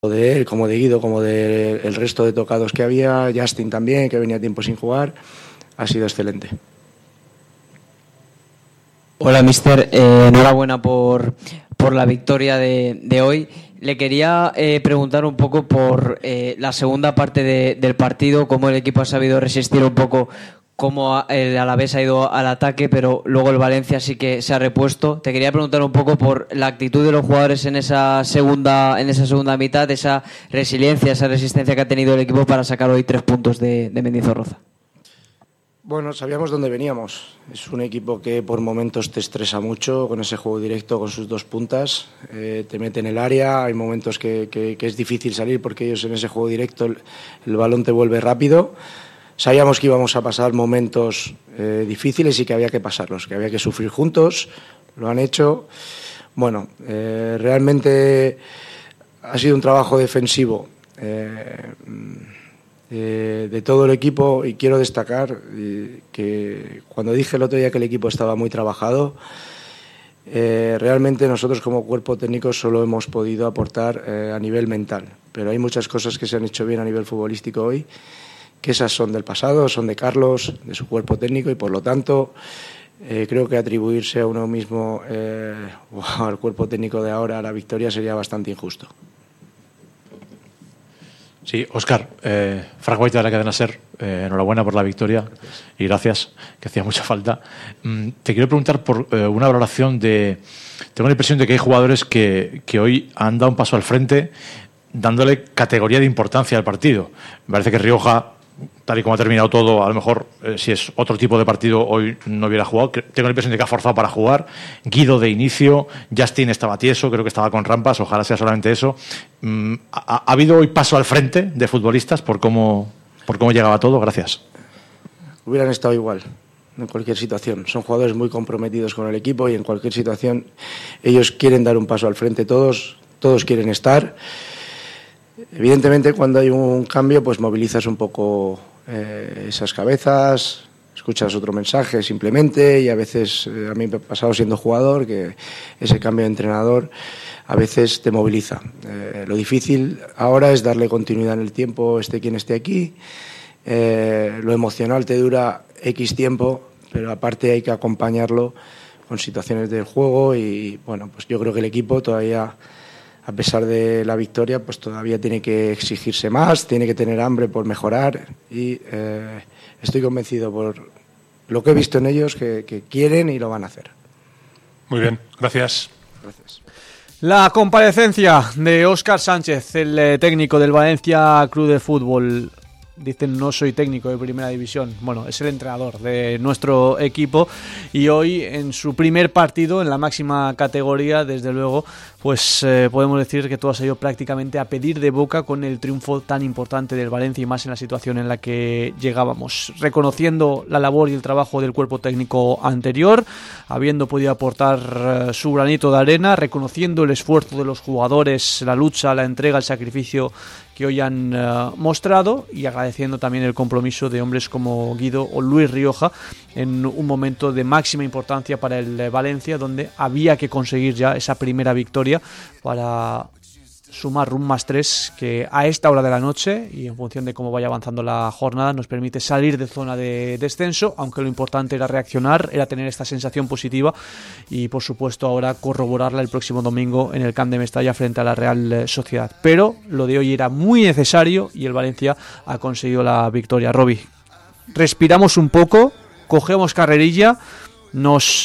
de él, como de Guido, como del resto de tocados que había, Justin también, que venía tiempo sin jugar, ha sido excelente. Hola, mister. Enhorabuena por la victoria de hoy. Le quería preguntar un poco por la segunda parte del partido, cómo el equipo ha sabido resistir un poco, cómo el Alavés ha ido al ataque, pero luego el Valencia sí que se ha repuesto. Te quería preguntar un poco por la actitud de los jugadores en esa segunda mitad, esa resiliencia, esa resistencia que ha tenido el equipo para sacar hoy 3 puntos de Mendizorroza. Bueno, sabíamos dónde veníamos. Es un equipo que por momentos te estresa mucho con ese juego directo, con sus 2 puntas. Te mete en el área, hay momentos que es difícil salir porque ellos en ese juego directo el balón te vuelve rápido. Sabíamos que íbamos a pasar momentos difíciles y que había que pasarlos, que había que sufrir juntos. Lo han hecho. Bueno, realmente ha sido un trabajo defensivo de todo el equipo, y quiero destacar que cuando dije el otro día que el equipo estaba muy trabajado, realmente nosotros como cuerpo técnico solo hemos podido aportar a nivel mental, pero hay muchas cosas que se han hecho bien a nivel futbolístico hoy, que esas son del pasado, son de Carlos, de su cuerpo técnico, y por lo tanto creo que atribuirse a uno mismo o al cuerpo técnico de ahora a la victoria sería bastante injusto. Sí, Óscar, Frank White de la cadena SER, enhorabuena por la victoria. Gracias. Y gracias, que hacía mucha falta. Te quiero preguntar por una valoración de... Tengo la impresión de que hay jugadores que hoy han dado un paso al frente, dándole categoría de importancia al partido. Me parece que Rioja, tal y como ha terminado todo, a lo mejor si es otro tipo de partido hoy no hubiera jugado. Tengo la impresión de que ha forzado para jugar. Guido de inicio, Justin estaba tieso, creo que estaba con rampas, ojalá sea solamente eso. ¿Ha habido hoy paso al frente de futbolistas por cómo llegaba todo? Gracias. Hubieran estado igual en cualquier situación. Son jugadores muy comprometidos con el equipo y en cualquier situación ellos quieren dar un paso al frente, todos quieren estar. Evidentemente, cuando hay un cambio, pues movilizas un poco esas cabezas, escuchas otro mensaje simplemente, y a veces, a mí me ha pasado siendo jugador, que ese cambio de entrenador a veces te moviliza. Lo difícil ahora es darle continuidad en el tiempo, esté quien esté aquí. Lo emocional te dura X tiempo, pero aparte hay que acompañarlo con situaciones del juego, y bueno, pues yo creo que el equipo todavía, a pesar de la victoria, pues todavía tiene que exigirse más, tiene que tener hambre por mejorar, y estoy convencido por lo que he visto en ellos que quieren y lo van a hacer. Muy bien, gracias. Gracias. La comparecencia de Óscar Sánchez, el técnico del Valencia Club de Fútbol. Dicen, no soy técnico de primera división. Bueno, es el entrenador de nuestro equipo, y hoy en su primer partido en la máxima categoría, desde luego, pues podemos decir que todo ha salido prácticamente a pedir de boca con el triunfo tan importante del Valencia, y más en la situación en la que llegábamos, reconociendo la labor y el trabajo del cuerpo técnico anterior, habiendo podido aportar su granito de arena, reconociendo el esfuerzo de los jugadores, la lucha, la entrega, el sacrificio que hoy han mostrado, y agradeciendo también el compromiso de hombres como Guido o Luis Rioja en un momento de máxima importancia para el Valencia, donde había que conseguir ya esa primera victoria para sumar un +3 que a esta hora de la noche, y en función de cómo vaya avanzando la jornada, nos permite salir de zona de descenso, aunque lo importante era reaccionar, era tener esta sensación positiva, y por supuesto ahora corroborarla el próximo domingo en el Camp de Mestalla frente a la Real Sociedad. Pero lo de hoy era muy necesario y el Valencia ha conseguido la victoria. Robi, respiramos un poco, cogemos carrerilla, nos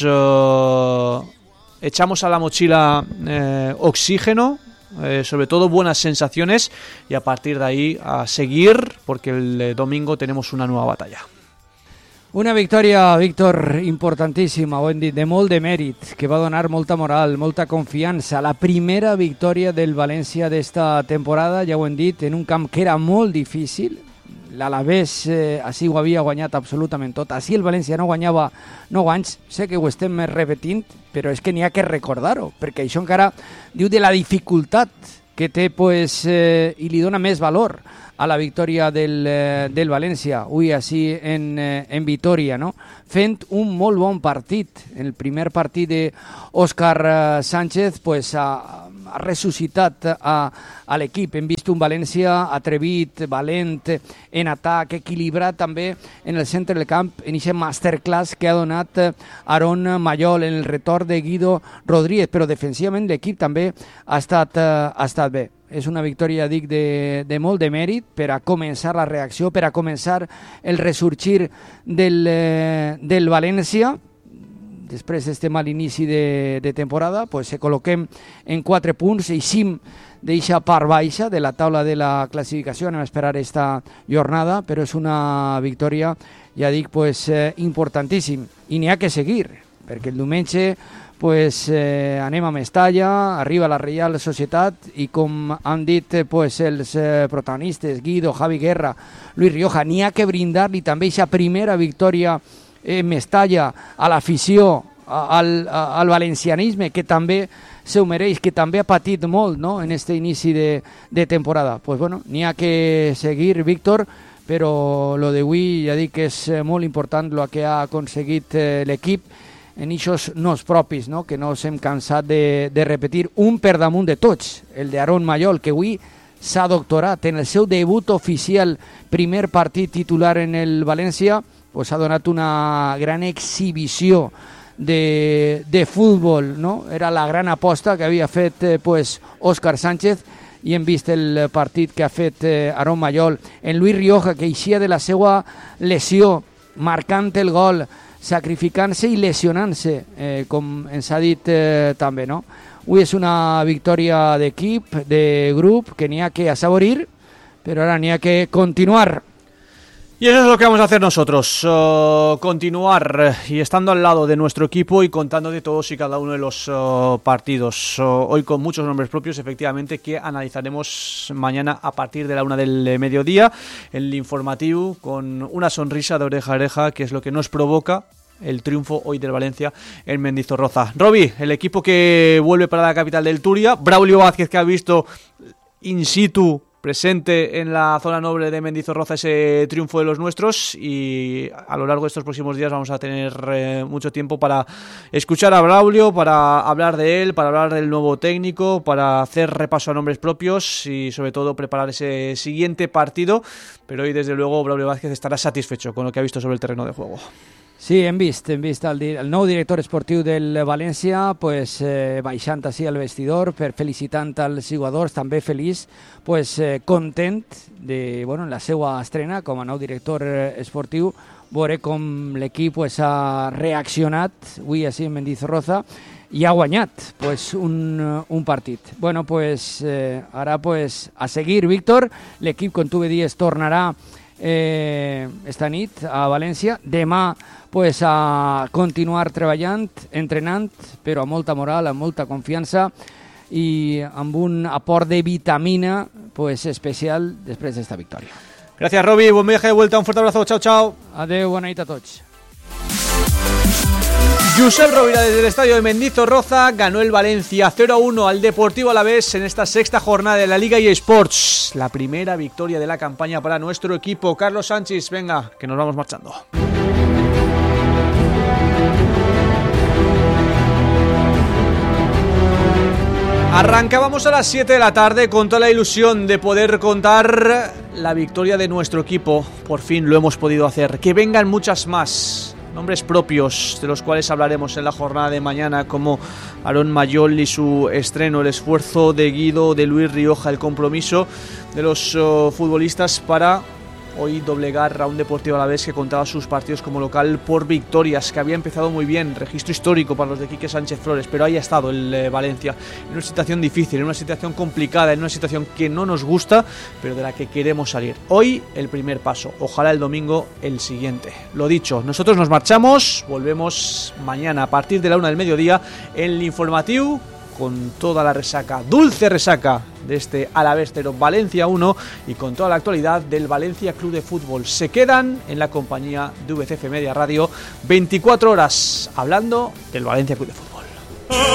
echamos a la mochila oxígeno, sobre todo buenas sensaciones, y a partir de ahí a seguir, porque el domingo tenemos una nueva batalla. Una victòria, Víctor, importantíssima, ho hem dit, de molt de mèrit, que va donar molta moral, molta confiança. La primera victòria del València d'esta temporada, ja ho hem dit, en un camp que era molt difícil. L'Alavés així ho havia guanyat absolutament tot. Així el València no guanyava 9 anys. Sé que ho estem repetint, però és que n'hi ha que recordar-ho, perquè això encara diu de la dificultat que té, pues, i li dona més valor a la victòria del València, avui així en Vitòria, no? Fent un molt bon partit. En el primer partit d'Òscar Sánchez, pues, ha ressuscitat a l'equip. Hem vist un València atrevit, valent, en atac, equilibrat també en el centre del camp, en aquest masterclass que ha donat Aaron Mayol en el retorn de Guido Rodríguez, però defensivament l'equip també ha estat bé. És una victòria, dic, de molt de mèrit per a començar la reacció, per a començar el ressorgir del València. Després estem a l'inici de temporada, pues se col·loquem en 4 punts i 5 d'eixa part baixa de la taula de la classificació. Anem a esperar esta jornada, però és una victòria, ja dic, pues, importantíssim. I n'hi ha que seguir, perquè el diumenge pues, anem a Mestalla, arriba la Reial Societat i, com han dit pues, els protagonistes, Guido, Javi Guerra, Luis Rioja, n'hi ha que brindar-li també aquesta primera victòria en Mestalla a l'afició, al valencianisme, que també se ho mereix, que també ha patit molt, no?, en este inici de temporada. Pues bueno, n'hi ha que seguir, Víctor, però lo d'avui ja dic que és molt important el que ha aconseguit l'equip en eixos nos propis, no?, que no s'hem cansat de repetir, un per damunt de tots, el d'Aaron Mayol, que avui s'ha doctorat en el seu debut oficial, primer partit titular en el València, pues ha donat una gran exhibició de futbol, no? Era la gran aposta que havia fet pues, Óscar Sánchez, i hem vist el partit que ha fet Aaron Mayol, en Luis Rioja, que eixia de la seva lesió, marcant el gol, sacrificant-se i lesionant-se, com ens ha dit també, no? Avui és una victòria d'equip, de grup, que n'hi ha que assaborir, però ara n'hi ha que continuar. Y eso es lo que vamos a hacer nosotros, continuar y estando al lado de nuestro equipo y contando de todos y cada uno de los partidos. Hoy con muchos nombres propios, efectivamente, que analizaremos mañana a partir de la 1 del mediodía. El informativo con una sonrisa de oreja a oreja, que es lo que nos provoca el triunfo hoy del Valencia en Mendizorroza. Roby, el equipo que vuelve para la capital del Turia. Braulio Vázquez, que ha visto in situ, presente en la zona noble de Mendizorroza, ese triunfo de los nuestros, y a lo largo de estos próximos días vamos a tener mucho tiempo para escuchar a Braulio, para hablar de él, para hablar del nuevo técnico, para hacer repaso a nombres propios y sobre todo preparar ese siguiente partido. Pero hoy desde luego Braulio Vázquez estará satisfecho con lo que ha visto sobre el terreno de juego. Sí, hem vist el nou director esportiu del València pues, baixant així al vestidor, felicitant als jugadors, també feliç, pues, content de la seva estrena com a nou director esportiu, veure com l'equip pues, ha reaccionat avui així en Mendizorroza i ha guanyat pues, un partit. Bueno, pues, ara pues, a seguir, Víctor, l'equip, com tu dies, tornarà esta nit a València, demà pues, a continuar treballant, entrenant, però amb molta moral, amb molta confiança i amb un aport de vitamina pues, especial després d'esta victòria. Gracias, Roby, buen viaje de vuelta, un fuerte abrazo, chao, chao. Adeu, bona nit a tots. Josep Rovira desde el estadio de Mendizorroza. Ganó el Valencia 0-1 al Deportivo Alavés en esta sexta jornada de la Liga eSports. La primera victoria de la campaña para nuestro equipo. Carlos Sánchez, venga, que nos vamos marchando. Arrancábamos a las 7 de la tarde con toda la ilusión de poder contar la victoria de nuestro equipo. Por fin lo hemos podido hacer. Que vengan muchas más. Nombres propios de los cuales hablaremos en la jornada de mañana, como Aaron Mayol y su estreno, el esfuerzo de Guido, de Luis Rioja, el compromiso de los futbolistas para hoy doblegar a un Deportivo Alavés que contaba sus partidos como local por victorias, que había empezado muy bien, registro histórico para los de Quique Sánchez Flores, pero ahí ha estado el Valencia en una situación difícil, en una situación complicada, en una situación que no nos gusta, pero de la que queremos salir. Hoy el primer paso, ojalá el domingo el siguiente. Lo dicho, nosotros nos marchamos, volvemos mañana a partir de la 1 del mediodía en el informativo, con toda la resaca, dulce resaca de este Alavés 0 Valencia 1 y con toda la actualidad del Valencia Club de Fútbol. Se quedan en la compañía de VCF Media Radio 24 horas hablando del Valencia Club de Fútbol.